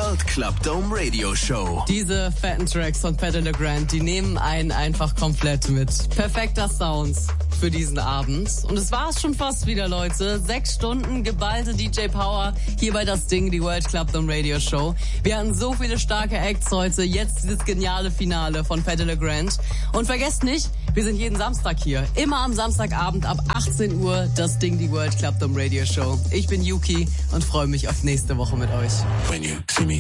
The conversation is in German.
World Club Dome Radio Show. Diese fetten Tracks von Pat and the Grand, die nehmen einen einfach komplett mit. Perfekter Sound für diesen Abend. Und es war's schon fast wieder, Leute. 6 Stunden geballte DJ Power hier bei Das Ding, die World Club Dome Radio Show. Wir hatten so viele starke Acts heute. Jetzt dieses geniale Finale von Pat and the Grand. Und vergesst nicht, wir sind jeden Samstag hier. Immer am Samstagabend ab 18 Uhr. Das Ding, die World Club Dome Radio Show. Ich bin Yuki und freue mich auf nächste Woche mit euch. When you see me